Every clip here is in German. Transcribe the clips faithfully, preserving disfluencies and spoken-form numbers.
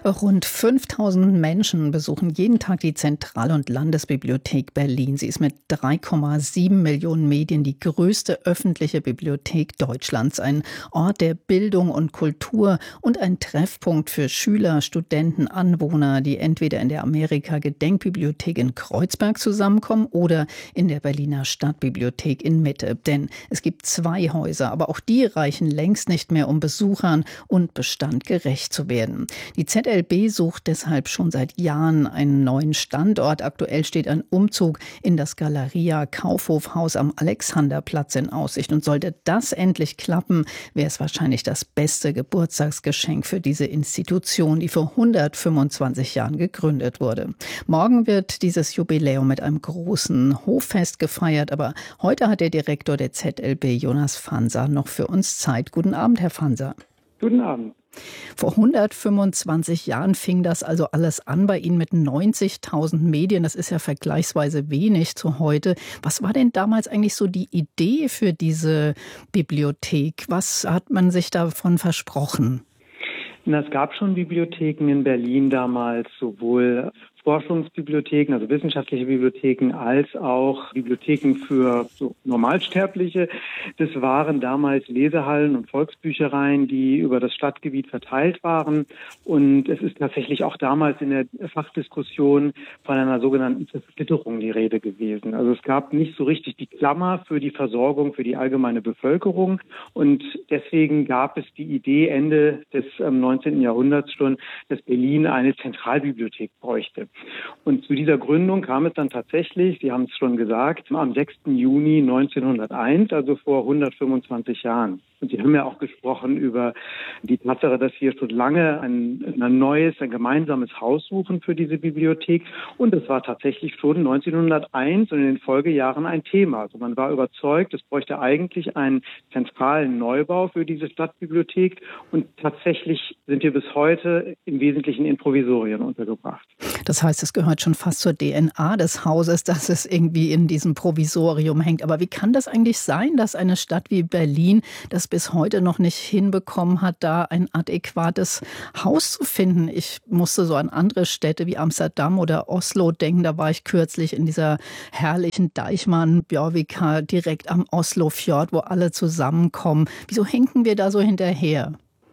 Rund fünftausend Menschen besuchen jeden Tag die Zentral- und Landesbibliothek Berlin. Sie ist mit drei Komma sieben Millionen Medien die größte öffentliche Bibliothek Deutschlands. Ein Ort der Bildung und Kultur und ein Treffpunkt für Schüler, Studenten, Anwohner, die entweder in der Amerika-Gedenkbibliothek in Kreuzberg zusammenkommen oder in der Berliner Stadtbibliothek in Mitte. Denn es gibt zwei Häuser, aber auch die reichen längst nicht mehr, um Besuchern und Bestand gerecht zu werden. Die Z L B sucht deshalb schon seit Jahren einen neuen Standort. Aktuell steht ein Umzug in das Galeria Kaufhofhaus am Alexanderplatz in Aussicht. Und sollte das endlich klappen, wäre es wahrscheinlich das beste Geburtstagsgeschenk für diese Institution, die vor hundertfünfundzwanzig Jahren gegründet wurde. Morgen wird dieses Jubiläum mit einem großen Hoffest gefeiert. Aber heute hat der Direktor der Z L B, Jonas Fanser, noch für uns Zeit. Guten Abend, Herr Fanser. Guten Abend. Vor hundertfünfundzwanzig Jahren fing das also alles an bei Ihnen mit neunzigtausend Medien. Das ist ja vergleichsweise wenig zu heute. Was war denn damals eigentlich so die Idee für diese Bibliothek? Was hat man sich davon versprochen? Na, es gab schon Bibliotheken in Berlin damals, sowohl Forschungsbibliotheken, also wissenschaftliche Bibliotheken, als auch Bibliotheken für so Normalsterbliche. Das waren damals Lesehallen und Volksbüchereien, die über das Stadtgebiet verteilt waren. Und es ist tatsächlich auch damals in der Fachdiskussion von einer sogenannten Zersplitterung die Rede gewesen. Also es gab nicht so richtig die Klammer für die Versorgung für die allgemeine Bevölkerung. Und deswegen gab es die Idee Ende des ähm, neunzehnten Jahrhunderts schon, dass Berlin eine Zentralbibliothek bräuchte. Und zu dieser Gründung kam es dann tatsächlich, Sie haben es schon gesagt, am sechsten Juni neunzehnhunderteins, also vor hundertfünfundzwanzig Jahren. Und Sie haben ja auch gesprochen über die Tatsache, dass wir schon lange ein, ein neues, ein gemeinsames Haus suchen für diese Bibliothek. Und das war tatsächlich schon neunzehnhunderteins und in den Folgejahren ein Thema. Also man war überzeugt, es bräuchte eigentlich einen zentralen Neubau für diese Stadtbibliothek. Und tatsächlich sind wir bis heute im Wesentlichen in Provisorien untergebracht. Das heißt, es gehört schon fast zur D N A des Hauses, dass es irgendwie in diesem Provisorium hängt. Aber wie kann das eigentlich sein, dass eine Stadt wie Berlin das bis heute noch nicht hinbekommen hat, da ein adäquates Haus zu finden? Ich musste so an andere Städte wie Amsterdam oder Oslo denken. Da war ich kürzlich in dieser herrlichen Deichmann-Bjørvika direkt am Oslofjord, wo alle zusammenkommen. Wieso hinken wir da so hinterher?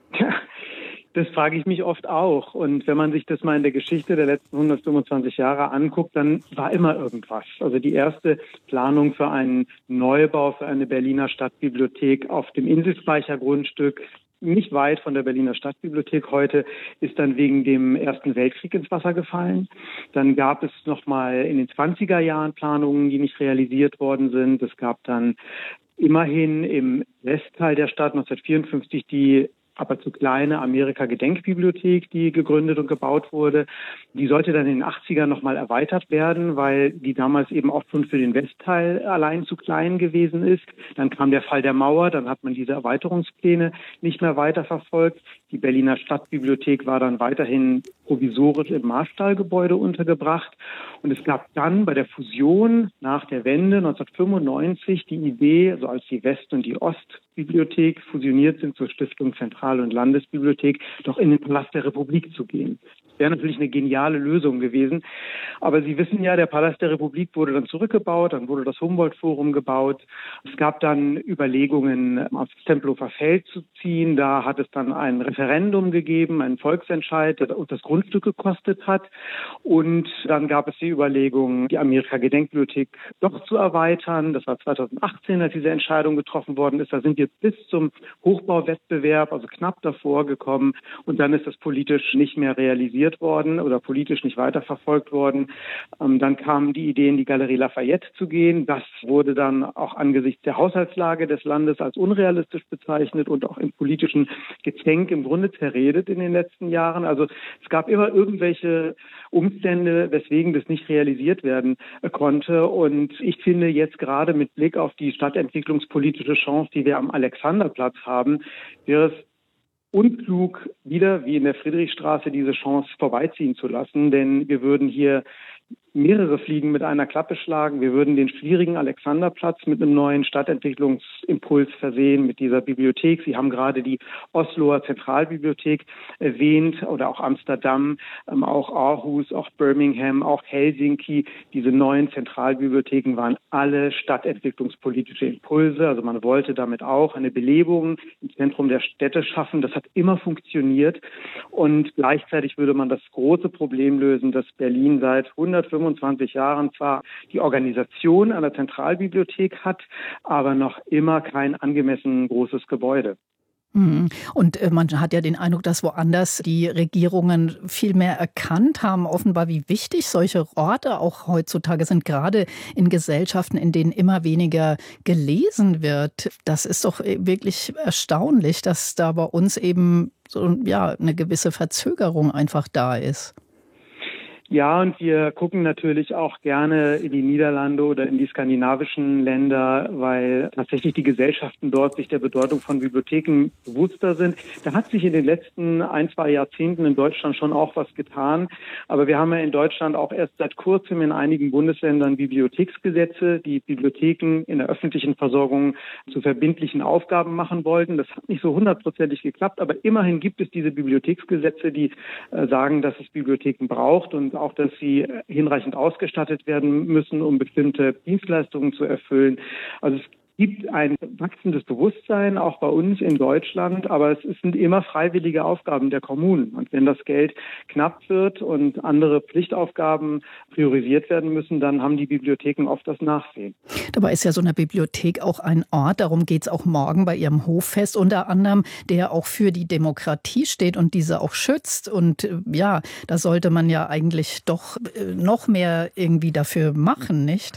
Das frage ich mich oft auch. Und wenn man sich das mal in der Geschichte der letzten hundertfünfundzwanzig Jahre anguckt, dann war immer irgendwas. Also die erste Planung für einen Neubau für eine Berliner Stadtbibliothek auf dem Inselspeichergrundstück, nicht weit von der Berliner Stadtbibliothek heute, ist dann wegen dem Ersten Weltkrieg ins Wasser gefallen. Dann gab es noch mal in den zwanziger Jahren Planungen, die nicht realisiert worden sind. Es gab dann immerhin im Westteil der Stadt neunzehnhundertvierundfünfzig die aber zu kleine Amerika-Gedenkbibliothek, die gegründet und gebaut wurde. Die sollte dann in den achtzigern nochmal erweitert werden, weil die damals eben auch schon für den Westteil allein zu klein gewesen ist. Dann kam der Fall der Mauer, dann hat man diese Erweiterungspläne nicht mehr weiterverfolgt. Die Berliner Stadtbibliothek war dann weiterhin provisorisch im Marstallgebäude untergebracht. Und es gab dann bei der Fusion nach der Wende neunzehnhundertfünfundneunzig die Idee, also als die West- und die Ostbibliothek fusioniert sind zur Stiftung Zentral- und Landesbibliothek, doch in den Palast der Republik zu gehen. Das wäre natürlich eine geniale Lösung gewesen. Aber Sie wissen ja, der Palast der Republik wurde dann zurückgebaut, dann wurde das Humboldt-Forum gebaut. Es gab dann Überlegungen, aufs Tempelhofer Feld zu ziehen. Da hat es dann ein Referendum gegeben, einen Volksentscheid, der das Grundstück gekostet hat. Und dann gab es die Überlegung, die Amerika-Gedenkbibliothek doch zu erweitern. Das war zweitausendachtzehn, als diese Entscheidung getroffen worden ist. Da sind wir bis zum Hochbauwettbewerb, also knapp davor gekommen. Und dann ist das politisch nicht mehr realisiert worden oder politisch nicht weiterverfolgt worden. Ähm, dann kam die Idee, in die Galerie Lafayette zu gehen. Das wurde dann auch angesichts der Haushaltslage des Landes als unrealistisch bezeichnet und auch im politischen Gezänk im Grunde zerredet in den letzten Jahren. Also es gab immer irgendwelche Umstände, weswegen das nicht realisiert werden konnte. Und ich finde jetzt gerade mit Blick auf die stadtentwicklungspolitische Chance, die wir am Alexanderplatz haben, wäre es unklug, wieder wie in der Friedrichstraße diese Chance vorbeiziehen zu lassen, denn wir würden hier mehrere Fliegen mit einer Klappe schlagen. Wir würden den schwierigen Alexanderplatz mit einem neuen Stadtentwicklungsimpuls versehen, mit dieser Bibliothek. Sie haben gerade die Osloer Zentralbibliothek erwähnt oder auch Amsterdam, ähm, auch Aarhus, auch Birmingham, auch Helsinki. Diese neuen Zentralbibliotheken waren alle stadtentwicklungspolitische Impulse. Also man wollte damit auch eine Belebung im Zentrum der Städte schaffen. Das hat immer funktioniert. Und gleichzeitig würde man das große Problem lösen, dass Berlin seit hundertfünfundzwanzig Jahren zwar die Organisation einer Zentralbibliothek hat, aber noch immer kein angemessen großes Gebäude. Und man hat ja den Eindruck, dass woanders die Regierungen viel mehr erkannt haben, offenbar, wie wichtig solche Orte auch heutzutage sind, gerade in Gesellschaften, in denen immer weniger gelesen wird. Das ist doch wirklich erstaunlich, dass da bei uns eben so, ja, eine gewisse Verzögerung einfach da ist. Ja, und wir gucken natürlich auch gerne in die Niederlande oder in die skandinavischen Länder, weil tatsächlich die Gesellschaften dort sich der Bedeutung von Bibliotheken bewusster sind. Da hat sich in den letzten ein, zwei Jahrzehnten in Deutschland schon auch was getan. Aber wir haben ja in Deutschland auch erst seit kurzem in einigen Bundesländern Bibliotheksgesetze, die Bibliotheken in der öffentlichen Versorgung zu verbindlichen Aufgaben machen wollten. Das hat nicht so hundertprozentig geklappt, aber immerhin gibt es diese Bibliotheksgesetze, die äh, sagen, dass es Bibliotheken braucht und auch, dass sie hinreichend ausgestattet werden müssen, um bestimmte Dienstleistungen zu erfüllen. Also es gibt ein wachsendes Bewusstsein, auch bei uns in Deutschland, aber es sind immer freiwillige Aufgaben der Kommunen. Und wenn das Geld knapp wird und andere Pflichtaufgaben priorisiert werden müssen, dann haben die Bibliotheken oft das Nachsehen. Dabei ist ja so eine Bibliothek auch ein Ort, darum geht es auch morgen bei Ihrem Hoffest unter anderem, der auch für die Demokratie steht und diese auch schützt. Und ja, da sollte man ja eigentlich doch noch mehr irgendwie dafür machen, nicht?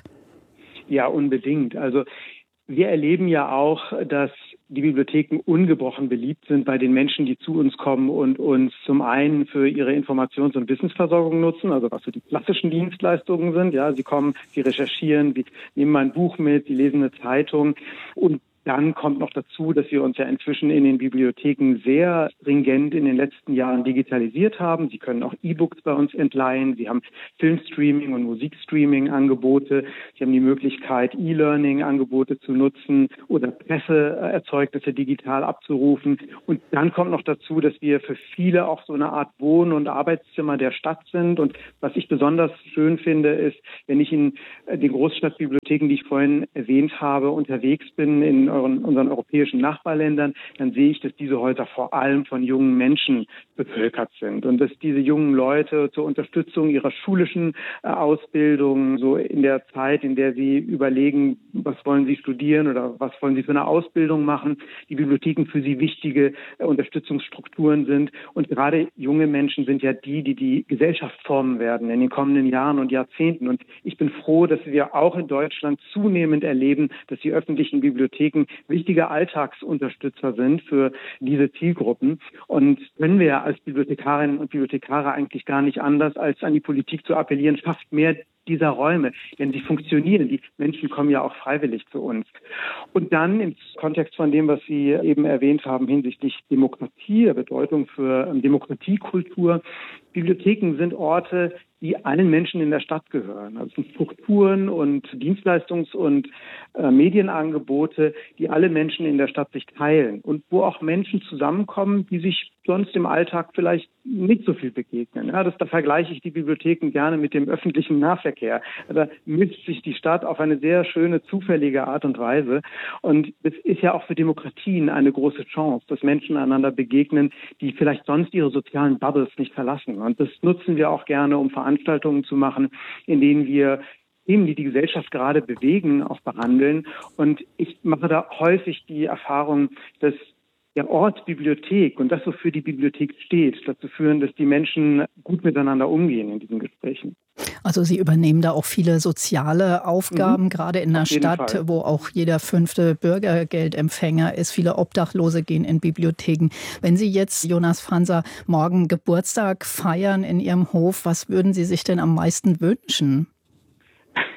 Ja, unbedingt. Also wir erleben ja auch, dass die Bibliotheken ungebrochen beliebt sind bei den Menschen, die zu uns kommen und uns zum einen für ihre Informations- und Wissensversorgung nutzen, also was so die klassischen Dienstleistungen sind. Ja, sie kommen, sie recherchieren, sie nehmen ein Buch mit, sie lesen eine Zeitung und dann kommt noch dazu, dass wir uns ja inzwischen in den Bibliotheken sehr stringent in den letzten Jahren digitalisiert haben. Sie können auch E-Books bei uns entleihen. Sie haben Filmstreaming und Musikstreaming-Angebote. Sie haben die Möglichkeit, E-Learning-Angebote zu nutzen oder Presseerzeugnisse digital abzurufen. Und dann kommt noch dazu, dass wir für viele auch so eine Art Wohn- und Arbeitszimmer der Stadt sind. Und was ich besonders schön finde, ist, wenn ich in den Großstadtbibliotheken, die ich vorhin erwähnt habe, unterwegs bin, in unseren europäischen Nachbarländern, dann sehe ich, dass diese Häuser vor allem von jungen Menschen bevölkert sind und dass diese jungen Leute zur Unterstützung ihrer schulischen äh, Ausbildung, so in der Zeit, in der sie überlegen, was wollen sie studieren oder was wollen sie für eine Ausbildung machen, die Bibliotheken für sie wichtige äh, Unterstützungsstrukturen sind. Und gerade junge Menschen sind ja die, die die Gesellschaft formen werden in den kommenden Jahren und Jahrzehnten. Und ich bin froh, dass wir auch in Deutschland zunehmend erleben, dass die öffentlichen Bibliotheken wichtige Alltagsunterstützer sind für diese Zielgruppen. Und können wir als Bibliothekarinnen und Bibliothekare eigentlich gar nicht anders, als an die Politik zu appellieren, schafft mehr dieser Räume, denn sie funktionieren. Die Menschen kommen ja auch freiwillig zu uns. Und dann im Kontext von dem, was Sie eben erwähnt haben hinsichtlich Demokratie, der Bedeutung für Demokratiekultur. Bibliotheken sind Orte, die allen Menschen in der Stadt gehören. Also es sind Strukturen und Dienstleistungs- und äh, Medienangebote, die alle Menschen in der Stadt sich teilen und wo auch Menschen zusammenkommen, die sich sonst im Alltag vielleicht nicht so viel begegnen. Ja, das, da vergleiche ich die Bibliotheken gerne mit dem öffentlichen Nahverkehr. Da mischt sich die Stadt auf eine sehr schöne, zufällige Art und Weise. Und es ist ja auch für Demokratien eine große Chance, dass Menschen einander begegnen, die vielleicht sonst ihre sozialen Bubbles nicht verlassen. Und das nutzen wir auch gerne, um Veranstaltungen zu machen, in denen wir Themen, die die Gesellschaft gerade bewegen, auch behandeln. Und ich mache da häufig die Erfahrung, dass der Ort Bibliothek und das, wofür die Bibliothek steht, dazu führen, dass die Menschen gut miteinander umgehen in diesen Gesprächen. Also Sie übernehmen da auch viele soziale Aufgaben, mhm. gerade in einer Stadt, Fall. wo auch jeder fünfte Bürgergeldempfänger ist. Viele Obdachlose gehen in Bibliotheken. Wenn Sie jetzt, Jonas Franser, morgen Geburtstag feiern in Ihrem Hof, was würden Sie sich denn am meisten wünschen?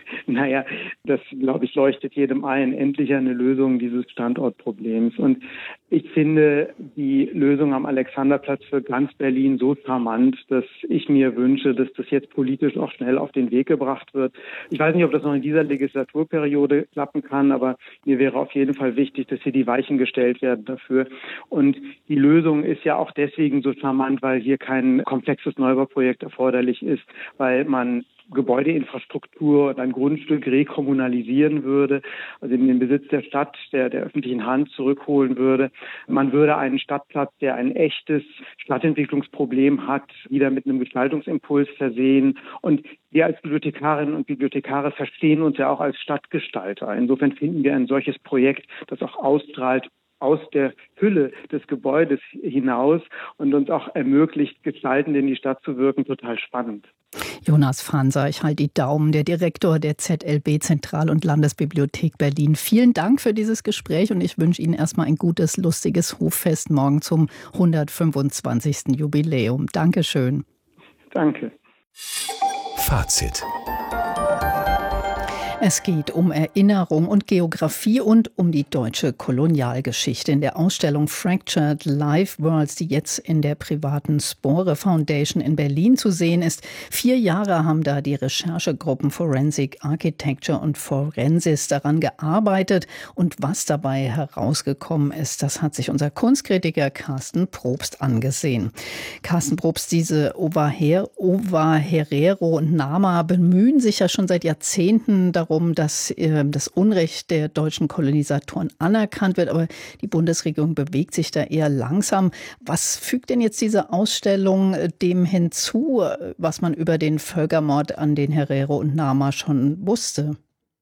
Naja, das, glaube ich, leuchtet jedem ein. Endlich eine Lösung dieses Standortproblems. Und ich finde die Lösung am Alexanderplatz für ganz Berlin so charmant, dass ich mir wünsche, dass das jetzt politisch auch schnell auf den Weg gebracht wird. Ich weiß nicht, ob das noch in dieser Legislaturperiode klappen kann, aber mir wäre auf jeden Fall wichtig, dass hier die Weichen gestellt werden dafür. Und die Lösung ist ja auch deswegen so charmant, weil hier kein komplexes Neubauprojekt erforderlich ist, weil man Gebäudeinfrastruktur und ein Grundstück rekommunalisieren würde, also in den Besitz der Stadt, der, der öffentlichen Hand zurückholen würde. Man würde einen Stadtplatz, der ein echtes Stadtentwicklungsproblem hat, wieder mit einem Gestaltungsimpuls versehen. Und wir als Bibliothekarinnen und Bibliothekare verstehen uns ja auch als Stadtgestalter. Insofern finden wir ein solches Projekt, das auch ausstrahlt aus der Hülle des Gebäudes hinaus und uns auch ermöglicht, gestaltend in die Stadt zu wirken, total spannend. Jonas Franser, ich halte die Daumen, der Direktor der Z L B Zentral- und Landesbibliothek Berlin. Vielen Dank für dieses Gespräch und ich wünsche Ihnen erstmal ein gutes, lustiges Hoffest morgen zum hundertfünfundzwanzigsten Jubiläum. Dankeschön. Danke. Fazit. Es geht um Erinnerung und Geografie und um die deutsche Kolonialgeschichte. In der Ausstellung Fractured Life Worlds, die jetzt in der privaten Spore Foundation in Berlin zu sehen ist. Vier Jahre haben da die Recherchegruppen Forensic Architecture und Forensis daran gearbeitet. Und was dabei herausgekommen ist, das hat sich unser Kunstkritiker Carsten Probst angesehen. Carsten Probst, diese Ovaher, Ovaherero und Nama bemühen sich ja schon seit Jahrzehnten darum, dass äh, das Unrecht der deutschen Kolonisatoren anerkannt wird. Aber die Bundesregierung bewegt sich da eher langsam. Was fügt denn jetzt diese Ausstellung dem hinzu, was man über den Völkermord an den Herero und Nama schon wusste?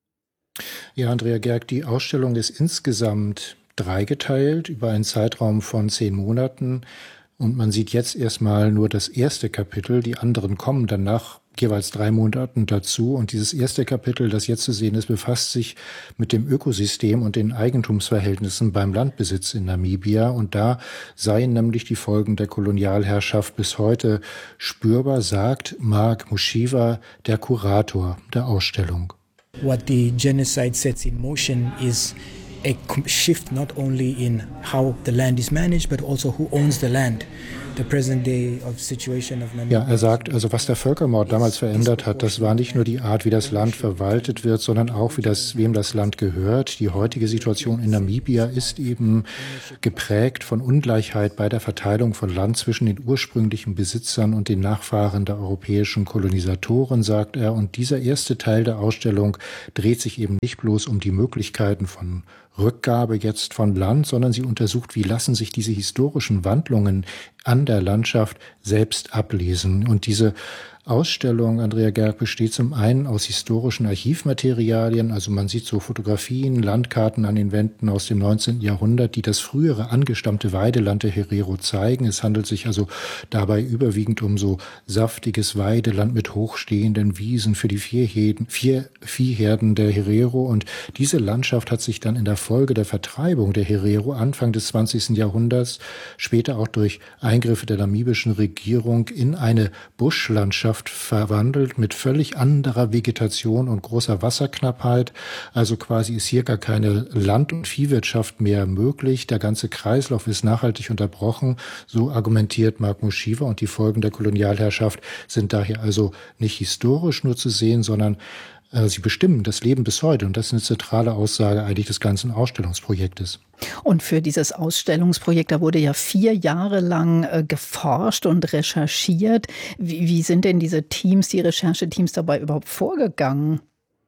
Ja, Andrea Gerg, die Ausstellung ist insgesamt dreigeteilt über einen Zeitraum von zehn Monaten. Und man sieht jetzt erstmal nur das erste Kapitel. Die anderen kommen danach jeweils drei Monaten dazu. Und dieses erste Kapitel, das jetzt zu sehen ist, befasst sich mit dem Ökosystem und den Eigentumsverhältnissen beim Landbesitz in Namibia. Und da seien nämlich die Folgen der Kolonialherrschaft bis heute spürbar, sagt Mark Mushiva, der Kurator der Ausstellung. What the genocide sets in motion is a shift not only in how the land is managed, but also who owns the land. The present day of situation of Namibia. Ja, er sagt, also was der Völkermord damals verändert hat, das war nicht nur die Art, wie das Land verwaltet wird, sondern auch, wie das, wem das Land gehört. Die heutige Situation in Namibia ist eben geprägt von Ungleichheit bei der Verteilung von Land zwischen den ursprünglichen Besitzern und den Nachfahren der europäischen Kolonisatoren, sagt er. Und dieser erste Teil der Ausstellung dreht sich eben nicht bloß um die Möglichkeiten von Rückgabe jetzt von Land, sondern sie untersucht, wie lassen sich diese historischen Wandlungen an der Landschaft selbst ablesen. Und diese Ausstellung, Andrea Gerg, besteht zum einen aus historischen Archivmaterialien, also man sieht so Fotografien, Landkarten an den Wänden aus dem neunzehnten Jahrhundert, die das frühere angestammte Weideland der Herero zeigen. Es handelt sich also dabei überwiegend um so saftiges Weideland mit hochstehenden Wiesen für die Vierherden, vier Viehherden der Herero. Und diese Landschaft hat sich dann in der Folge der Vertreibung der Herero Anfang des zwanzigsten Jahrhunderts, später auch durch Eingriffe der namibischen Regierung, in eine Buschlandschaft verwandelt mit völlig anderer Vegetation und großer Wasserknappheit. Also quasi ist hier gar keine Land- und Viehwirtschaft mehr möglich. Der ganze Kreislauf ist nachhaltig unterbrochen. So argumentiert Mark Mushiva. Und die Folgen der Kolonialherrschaft sind daher also nicht historisch nur zu sehen, sondern sie bestimmen das Leben bis heute. Und das ist eine zentrale Aussage eigentlich des ganzen Ausstellungsprojektes. Und für dieses Ausstellungsprojekt, da wurde ja vier Jahre lang äh, geforscht und recherchiert. Wie, wie sind denn diese Teams, die Rechercheteams dabei überhaupt vorgegangen?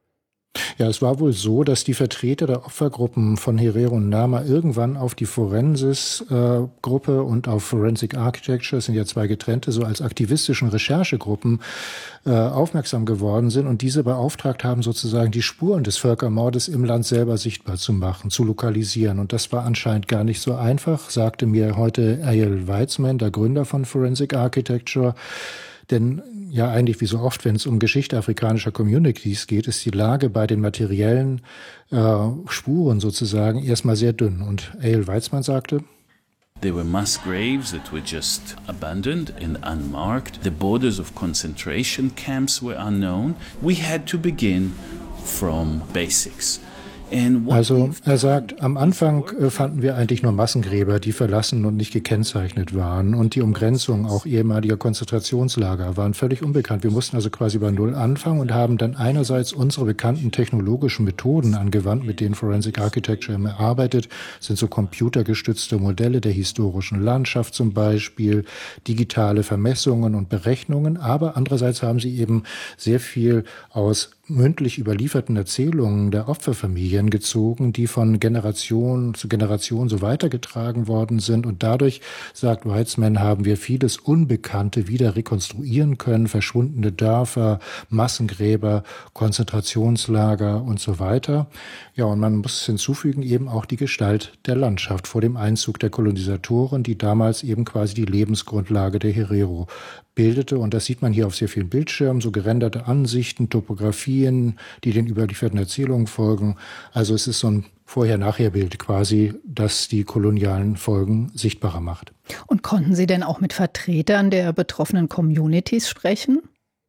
Ja, es war wohl so, dass die Vertreter der Opfergruppen von Herero und Nama irgendwann auf die Forensis-Gruppe äh, und auf Forensic Architecture, das sind ja zwei getrennte, so als aktivistischen Recherchegruppen äh, aufmerksam geworden sind und diese beauftragt haben, sozusagen die Spuren des Völkermordes im Land selber sichtbar zu machen, zu lokalisieren. Und das war anscheinend gar nicht so einfach, sagte mir heute Eyal Weizman, der Gründer von Forensic Architecture. Denn ja, eigentlich wie so oft, wenn es um Geschichte afrikanischer Communities geht, ist die Lage bei den materiellen äh, Spuren sozusagen erstmal sehr dünn. Und Eyal Weizman sagte: There were mass graves that were just abandoned and unmarked. The borders of concentration camps were unknown. We had to begin from basics. Also er sagt, am Anfang fanden wir eigentlich nur Massengräber, die verlassen und nicht gekennzeichnet waren. Und die Umgrenzung auch ehemaliger Konzentrationslager waren völlig unbekannt. Wir mussten also quasi bei Null anfangen und haben dann einerseits unsere bekannten technologischen Methoden angewandt, mit denen Forensic Architecture immer arbeitet. Das sind so computergestützte Modelle der historischen Landschaft zum Beispiel, digitale Vermessungen und Berechnungen. Aber andererseits haben sie eben sehr viel aus mündlich überlieferten Erzählungen der Opferfamilien gezogen, die von Generation zu Generation so weitergetragen worden sind. Und dadurch, sagt Weitzman, haben wir vieles Unbekannte wieder rekonstruieren können, verschwundene Dörfer, Massengräber, Konzentrationslager und so weiter. Ja, und man muss hinzufügen eben auch die Gestalt der Landschaft vor dem Einzug der Kolonisatoren, die damals eben quasi die Lebensgrundlage der Herero bildete. Und das sieht man hier auf sehr vielen Bildschirmen, so gerenderte Ansichten, Topografien, die den überlieferten Erzählungen folgen. Also es ist so ein Vorher-Nachher-Bild quasi, das die kolonialen Folgen sichtbarer macht. Und konnten Sie denn auch mit Vertretern der betroffenen Communities sprechen?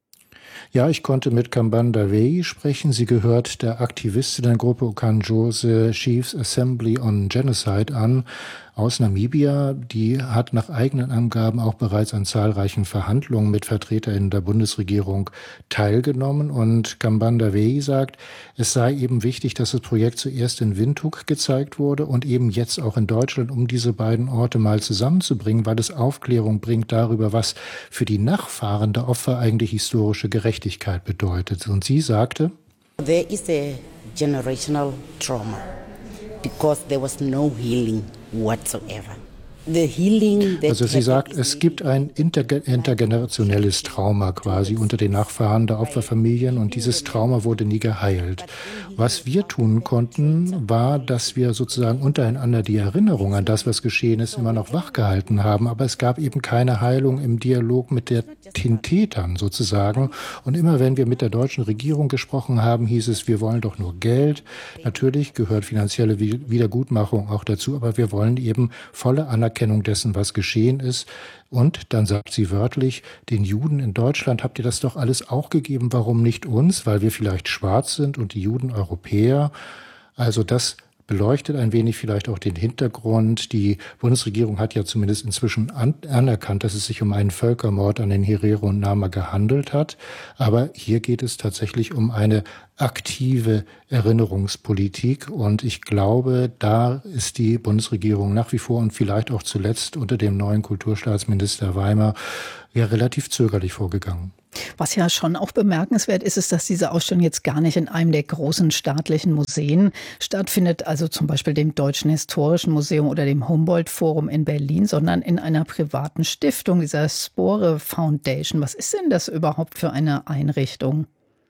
Ja, ich konnte mit Kambanda Wei sprechen. Sie gehört der Aktivistinnengruppe Okanjose Chiefs Assembly on Genocide an aus Namibia. Die hat nach eigenen Angaben auch bereits an zahlreichen Verhandlungen mit VertreterInnen der Bundesregierung teilgenommen. Und Kambanda Wei sagt, es sei eben wichtig, dass das Projekt zuerst in Windhoek gezeigt wurde und eben jetzt auch in Deutschland, um diese beiden Orte mal zusammenzubringen, weil es Aufklärung bringt darüber, was für die Nachfahren der Opfer eigentlich historische Gerechtigkeit bedeutet. Und sie sagte, There is a generational trauma because there was no healing whatsoever. The healing that also sie sagt, es gibt ein interge- intergenerationelles Trauma quasi unter den Nachfahren der Opferfamilien und dieses Trauma wurde nie geheilt. Was wir tun konnten, war, dass wir sozusagen untereinander die Erinnerung an das, was geschehen ist, immer noch wachgehalten haben, aber es gab eben keine Heilung im Dialog mit der den Tätern sozusagen. Und immer wenn wir mit der deutschen Regierung gesprochen haben, hieß es, wir wollen doch nur Geld. Natürlich gehört finanzielle Wiedergutmachung auch dazu, aber wir wollen eben volle Anerkennung dessen, was geschehen ist. Und dann sagt sie wörtlich, den Juden in Deutschland habt ihr das doch alles auch gegeben, warum nicht uns? Weil wir vielleicht schwarz sind und die Juden Europäer. Also das beleuchtet ein wenig vielleicht auch den Hintergrund. Die Bundesregierung hat ja zumindest inzwischen an, anerkannt, dass es sich um einen Völkermord an den Herero und Nama gehandelt hat. Aber hier geht es tatsächlich um eine aktive Erinnerungspolitik. Und ich glaube, da ist die Bundesregierung nach wie vor und vielleicht auch zuletzt unter dem neuen Kulturstaatsminister Weimar ja relativ zögerlich vorgegangen. Was ja schon auch bemerkenswert ist, ist, dass diese Ausstellung jetzt gar nicht in einem der großen staatlichen Museen stattfindet, also zum Beispiel dem Deutschen Historischen Museum oder dem Humboldt-Forum in Berlin, sondern in einer privaten Stiftung, dieser Spore Foundation. Was ist denn das überhaupt für eine Einrichtung?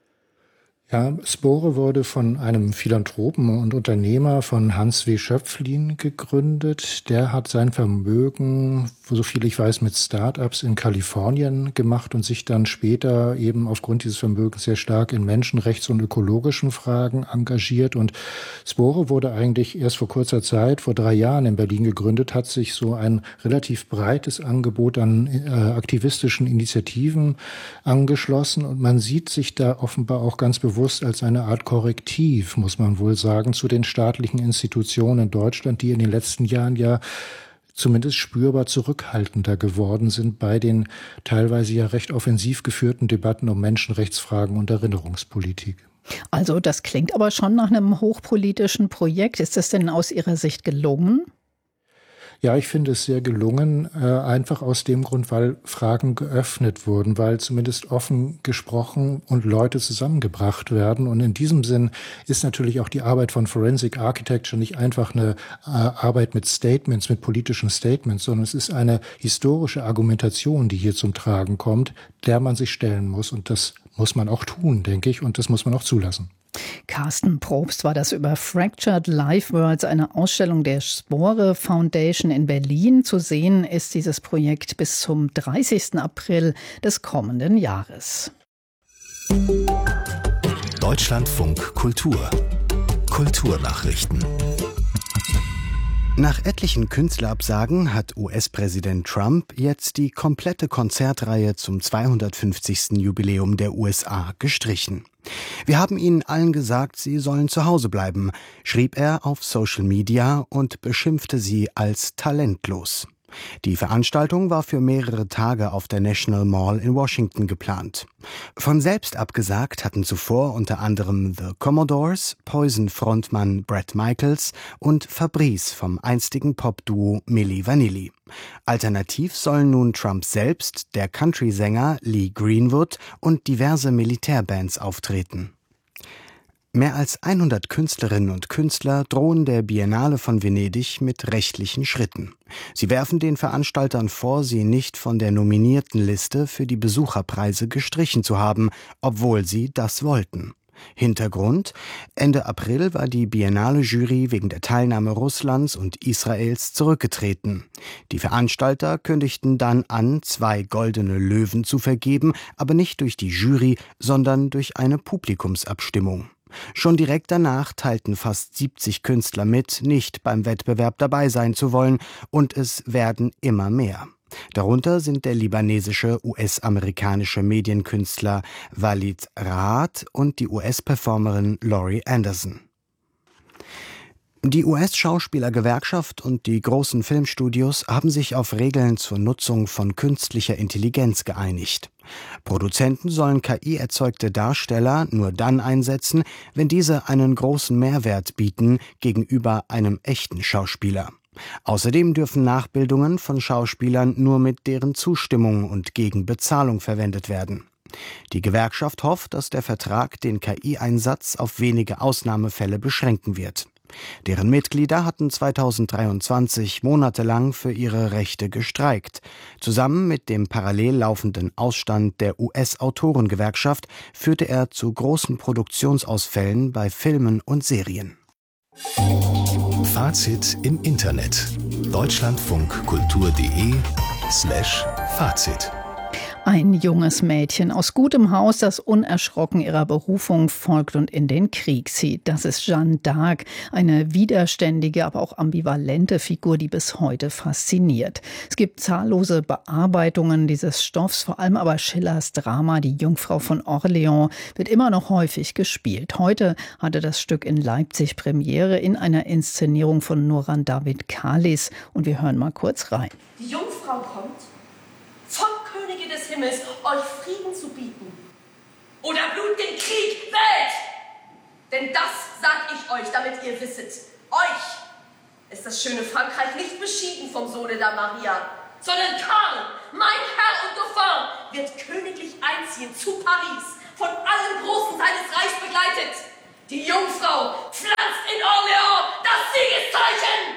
Ja, Spore wurde von einem Philanthropen und Unternehmer von Hans W. Schöpflin gegründet. Der hat sein Vermögen, so viel ich weiß, mit Start-ups in Kalifornien gemacht und sich dann später eben aufgrund dieses Vermögens sehr stark in Menschenrechts- und ökologischen Fragen engagiert. Und Spore wurde eigentlich erst vor kurzer Zeit, vor drei Jahren in Berlin gegründet, hat sich so ein relativ breites Angebot an äh, aktivistischen Initiativen angeschlossen. Und man sieht sich da offenbar auch ganz bewusst als eine Art Korrektiv, muss man wohl sagen, zu den staatlichen Institutionen in Deutschland, die in den letzten Jahren ja zumindest spürbar zurückhaltender geworden sind bei den teilweise ja recht offensiv geführten Debatten um Menschenrechtsfragen und Erinnerungspolitik. Also das klingt aber schon nach einem hochpolitischen Projekt. Ist das denn aus Ihrer Sicht gelungen? Ja, ich finde es sehr gelungen, äh, einfach aus dem Grund, weil Fragen geöffnet wurden, weil zumindest offen gesprochen und Leute zusammengebracht werden. Und in diesem Sinn ist natürlich auch die Arbeit von Forensic Architecture nicht einfach eine äh, Arbeit mit Statements, mit politischen Statements, sondern es ist eine historische Argumentation, die hier zum Tragen kommt, der man sich stellen muss. Und das muss man auch tun, denke ich, und das muss man auch zulassen. Carsten Probst war das über Fractured Life Worlds, eine Ausstellung der Spore Foundation in Berlin. Zu sehen ist dieses Projekt bis zum dreißigsten April des kommenden Jahres. Deutschlandfunk Kultur. Kulturnachrichten. Nach etlichen Künstlerabsagen hat U S-Präsident Trump jetzt die komplette Konzertreihe zum zweihundertfünfzigsten Jubiläum der U S A gestrichen. Wir haben ihnen allen gesagt, sie sollen zu Hause bleiben, schrieb er auf Social Media und beschimpfte sie als talentlos. Die Veranstaltung war für mehrere Tage auf der National Mall in Washington geplant. Von selbst abgesagt hatten zuvor unter anderem The Commodores, Poison-Frontmann Bret Michaels und Fabrice vom einstigen Popduo Milli Vanilli. Alternativ sollen nun Trump selbst, der Country-Sänger Lee Greenwood und diverse Militärbands auftreten. Mehr als hundert Künstlerinnen und Künstler drohen der Biennale von Venedig mit rechtlichen Schritten. Sie werfen den Veranstaltern vor, sie nicht von der nominierten Liste für die Besucherpreise gestrichen zu haben, obwohl sie das wollten. Hintergrund: Ende April war die Biennale-Jury wegen der Teilnahme Russlands und Israels zurückgetreten. Die Veranstalter kündigten dann an, zwei goldene Löwen zu vergeben, aber nicht durch die Jury, sondern durch eine Publikumsabstimmung. Schon direkt danach teilten fast siebzig Künstler mit, nicht beim Wettbewerb dabei sein zu wollen, und es werden immer mehr. Darunter sind der libanesische U S-amerikanische Medienkünstler Walid Raad und die U S-Performerin Laurie Anderson. Die U S-Schauspielergewerkschaft und die großen Filmstudios haben sich auf Regeln zur Nutzung von künstlicher Intelligenz geeinigt. Produzenten sollen K I-erzeugte Darsteller nur dann einsetzen, wenn diese einen großen Mehrwert bieten gegenüber einem echten Schauspieler. Außerdem dürfen Nachbildungen von Schauspielern nur mit deren Zustimmung und gegen Bezahlung verwendet werden. Die Gewerkschaft hofft, dass der Vertrag den K I-Einsatz auf wenige Ausnahmefälle beschränken wird. Deren Mitglieder hatten zweitausenddreiundzwanzig monatelang für ihre Rechte gestreikt. Zusammen mit dem parallel laufenden Ausstand der U S-Autorengewerkschaft führte er zu großen Produktionsausfällen bei Filmen und Serien. Fazit im Internet. deutschlandfunkkultur.de slash Fazit. Ein junges Mädchen aus gutem Haus, das unerschrocken ihrer Berufung folgt und in den Krieg zieht. Das ist Jeanne d'Arc, eine widerständige, aber auch ambivalente Figur, die bis heute fasziniert. Es gibt zahllose Bearbeitungen dieses Stoffs, vor allem aber Schillers Drama Die Jungfrau von Orleans wird immer noch häufig gespielt. Heute hatte das Stück in Leipzig Premiere in einer Inszenierung von Nuran David Khalis. Und wir hören mal kurz rein. Die Jungfrau kommt vom Könige des Himmels, euch Frieden zu bieten. Oder Blut den Krieg, wählt! Denn das sag ich euch, damit ihr wisset. Euch ist das schöne Frankreich nicht beschieden vom Sohne der Maria, sondern Karl, mein Herr und Dauphin, wird königlich einziehen zu Paris, von allen Großen seines Reichs begleitet. Die Jungfrau pflanzt in Orleans das Siegeszeichen!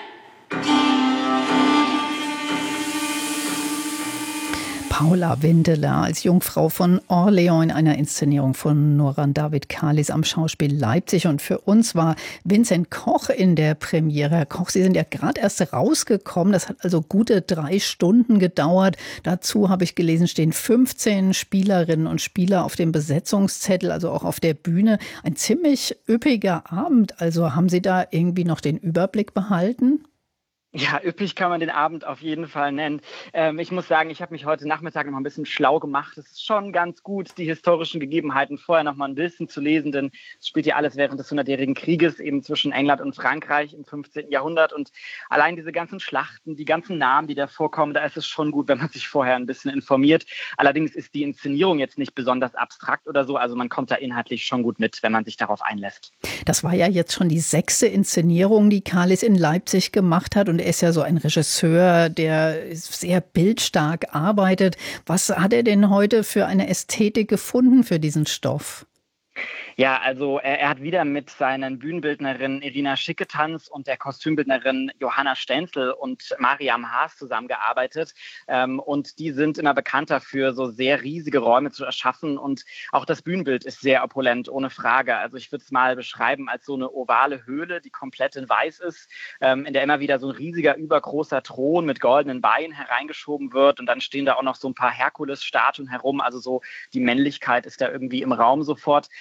Paula Windeler als Jungfrau von Orleans in einer Inszenierung von Nuran David Khalis am Schauspiel Leipzig. Und für uns war Vincent Koch in der Premiere. Herr Koch, Sie sind ja gerade erst rausgekommen. Das hat also gute drei Stunden gedauert. Dazu habe ich gelesen, stehen fünfzehn Spielerinnen und Spieler auf dem Besetzungszettel, also auch auf der Bühne. Ein ziemlich üppiger Abend. Also haben Sie da irgendwie noch den Überblick behalten? Ja, üppig kann man den Abend auf jeden Fall nennen. Ähm, ich muss sagen, ich habe mich heute Nachmittag noch mal ein bisschen schlau gemacht. Es ist schon ganz gut, die historischen Gegebenheiten vorher noch mal ein bisschen zu lesen, denn es spielt ja alles während des hundertjährigen Krieges eben zwischen England und Frankreich im fünfzehnten Jahrhundert. Und allein diese ganzen Schlachten, die ganzen Namen, die da vorkommen, da ist es schon gut, wenn man sich vorher ein bisschen informiert. Allerdings ist die Inszenierung jetzt nicht besonders abstrakt oder so. Also man kommt da inhaltlich schon gut mit, wenn man sich darauf einlässt. Das war ja jetzt schon die sechste Inszenierung, die Khalis in Leipzig gemacht hat. Und er ist ja so ein Regisseur, der sehr bildstark arbeitet. Was hat er denn heute für eine Ästhetik gefunden für diesen Stoff? Ja, also er, er hat wieder mit seinen Bühnenbildnerinnen Irina Schicketanz und der Kostümbildnerin Johanna Stenzel und Mariam Haas zusammengearbeitet. Ähm, und die sind immer bekannt dafür, so sehr riesige Räume zu erschaffen. Und auch das Bühnenbild ist sehr opulent, ohne Frage. Also ich würde es mal beschreiben als so eine ovale Höhle, die komplett in weiß ist, ähm, in der immer wieder so ein riesiger, übergroßer Thron mit goldenen Beinen hereingeschoben wird. Und dann stehen da auch noch so ein paar Herkules-Statuen herum. Also so die Männlichkeit ist da irgendwie im Raum sofort. Und dann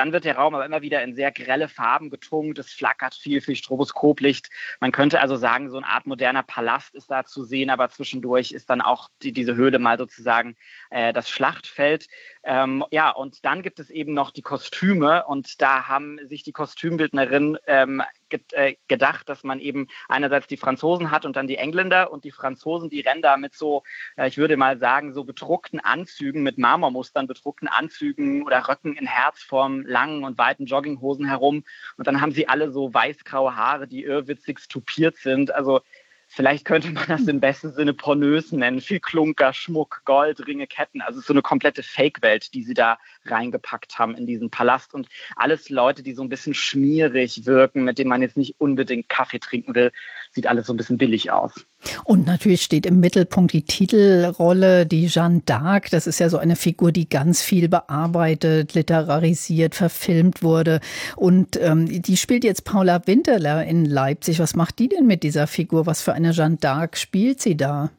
dann wird der Raum aber immer wieder in sehr grelle Farben getunkt. Es flackert viel, viel Stroboskoplicht. Man könnte also sagen, so eine Art moderner Palast ist da zu sehen, aber zwischendurch ist dann auch die, diese Höhle mal sozusagen äh, das Schlachtfeld. Ähm, ja, und dann gibt es eben noch die Kostüme und da haben sich die Kostümbildnerinnen ähm, ge- äh, gedacht, dass man eben einerseits die Franzosen hat und dann die Engländer und die Franzosen, die rennen da mit so, äh, ich würde mal sagen, so bedruckten Anzügen, mit Marmormustern bedruckten Anzügen oder Röcken in Herzform, langen und weiten Jogginghosen herum und dann haben sie alle so weißgraue Haare, die irrwitzig tupiert sind, also vielleicht könnte man das im besten Sinne pornös nennen. Viel Klunker, Schmuck, Gold, Ringe, Ketten. Also so eine komplette Fake-Welt, die sie da reingepackt haben in diesen Palast. Und alles Leute, die so ein bisschen schmierig wirken, mit denen man jetzt nicht unbedingt Kaffee trinken will. Sieht alles so ein bisschen billig aus. Und natürlich steht im Mittelpunkt die Titelrolle, die Jeanne d'Arc. Das ist ja so eine Figur, die ganz viel bearbeitet, literarisiert, verfilmt wurde. Und ähm, die spielt jetzt Paula Winterler in Leipzig. Was macht die denn mit dieser Figur? Was für eine Jeanne d'Arc spielt sie da?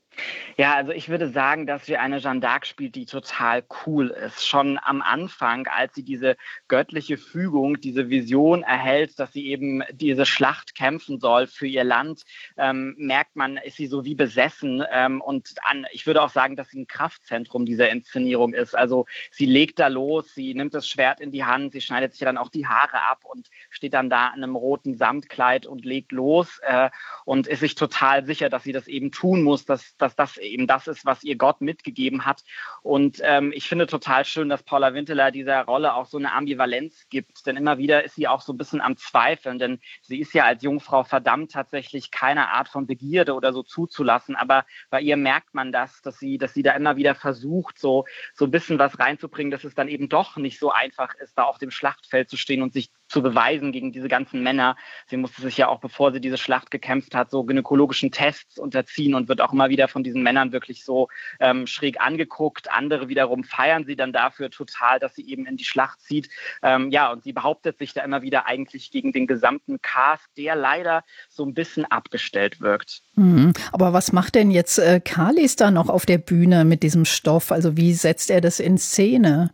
Ja, also ich würde sagen, dass sie eine Jeanne d'Arc spielt, die total cool ist. Schon am Anfang, als sie diese göttliche Fügung, diese Vision erhält, dass sie eben diese Schlacht kämpfen soll für ihr Land, ähm, merkt man, ist sie so wie besessen. Ähm, und an, ich würde auch sagen, dass sie ein Kraftzentrum dieser Inszenierung ist. Also sie legt da los, sie nimmt das Schwert in die Hand, sie schneidet sich dann auch die Haare ab und steht dann da in einem roten Samtkleid und legt los äh, und ist sich total sicher, dass sie das eben tun muss, dass, dass das eben das ist, was ihr Gott mitgegeben hat. Und ähm, ich finde total schön, dass Paula Winterler dieser Rolle auch so eine Ambivalenz gibt. Denn immer wieder ist sie auch so ein bisschen am Zweifeln. Denn sie ist ja als Jungfrau verdammt, tatsächlich keine Art von Begierde oder so zuzulassen. Aber bei ihr merkt man das, dass sie, dass sie da immer wieder versucht, so, so ein bisschen was reinzubringen, dass es dann eben doch nicht so einfach ist, da auf dem Schlachtfeld zu stehen und sich zu beweisen gegen diese ganzen Männer. Sie musste sich ja auch, bevor sie diese Schlacht gekämpft hat, so gynäkologischen Tests unterziehen und wird auch immer wieder von diesen Männern wirklich so ähm, schräg angeguckt. Andere wiederum feiern sie dann dafür total, dass sie eben in die Schlacht zieht. Ähm, ja, und sie behauptet sich da immer wieder eigentlich gegen den gesamten Cast, der leider so ein bisschen abgestellt wirkt. Mhm. Aber was macht denn jetzt äh, Kalis da noch auf der Bühne mit diesem Stoff? Also wie setzt er das in Szene?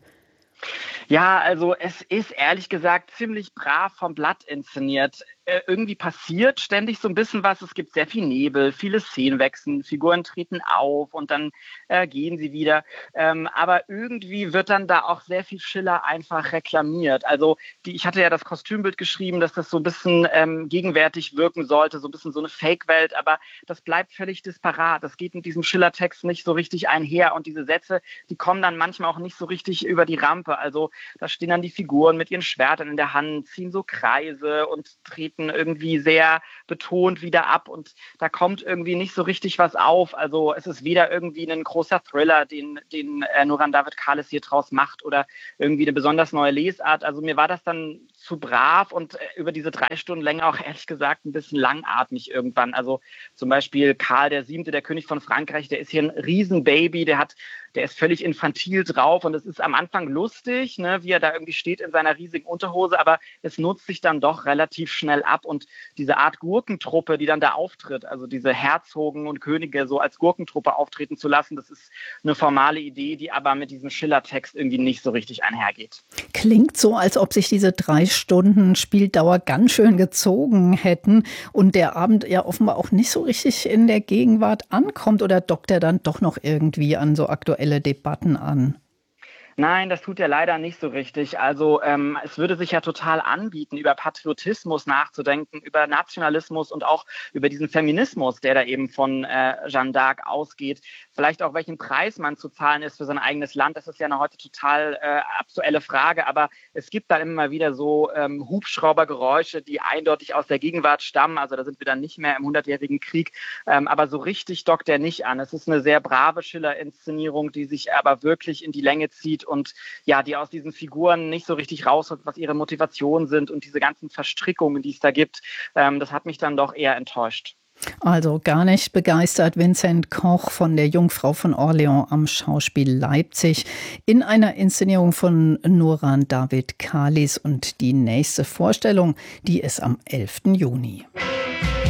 Ja, also es ist ehrlich gesagt ziemlich brav vom Blatt inszeniert. Äh, irgendwie passiert ständig so ein bisschen was. Es gibt sehr viel Nebel, viele Szenenwechsel, Figuren treten auf und dann äh, gehen sie wieder. Ähm, aber irgendwie wird dann da auch sehr viel Schiller einfach reklamiert. Also die, ich hatte ja das Kostümbild geschrieben, dass das so ein bisschen ähm, gegenwärtig wirken sollte, so ein bisschen so eine Fake-Welt, aber das bleibt völlig disparat. Das geht mit diesem Schiller-Text nicht so richtig einher und diese Sätze, die kommen dann manchmal auch nicht so richtig über die Rampe. Also da stehen dann die Figuren mit ihren Schwertern in der Hand, ziehen so Kreise und treten irgendwie sehr betont wieder ab und da kommt irgendwie nicht so richtig was auf. Also es ist weder irgendwie ein großer Thriller, den, den äh, Nuran David Khalis hier draus macht oder irgendwie eine besonders neue Lesart. Also mir war das dann zu brav und äh, über diese drei Stunden Länge auch ehrlich gesagt ein bisschen langatmig irgendwann. Also zum Beispiel Karl der Siebte, der König von Frankreich, der ist hier ein Riesenbaby, der hat Der ist völlig infantil drauf und es ist am Anfang lustig, ne, wie er da irgendwie steht in seiner riesigen Unterhose, aber es nutzt sich dann doch relativ schnell ab und diese Art Gurkentruppe, die dann da auftritt, also diese Herzogen und Könige so als Gurkentruppe auftreten zu lassen, das ist eine formale Idee, die aber mit diesem Schiller-Text irgendwie nicht so richtig einhergeht. Klingt so, als ob sich diese drei Stunden Spieldauer ganz schön gezogen hätten und der Abend ja offenbar auch nicht so richtig in der Gegenwart ankommt oder dockt er dann doch noch irgendwie an so aktuelle Debatten an? Nein, das tut er leider nicht so richtig. Also ähm, es würde sich ja total anbieten, über Patriotismus nachzudenken, über Nationalismus und auch über diesen Feminismus, der da eben von äh, Jeanne d'Arc ausgeht. Vielleicht auch, welchen Preis man zu zahlen ist für sein eigenes Land. Das ist ja eine heute total äh, aktuelle Frage. Aber es gibt da immer wieder so ähm, Hubschraubergeräusche, die eindeutig aus der Gegenwart stammen. Also da sind wir dann nicht mehr im hundertjährigen Krieg. Ähm, aber so richtig dockt er nicht an. Es ist eine sehr brave Schiller-Inszenierung, die sich aber wirklich in die Länge zieht und ja, die aus diesen Figuren nicht so richtig rausholt, was ihre Motivationen sind und diese ganzen Verstrickungen, die es da gibt, ähm, das hat mich dann doch eher enttäuscht. Also gar nicht begeistert Vincent Koch von der Jungfrau von Orleans am Schauspiel Leipzig in einer Inszenierung von Nuran David Khalis und die nächste Vorstellung, die ist am elften Juni.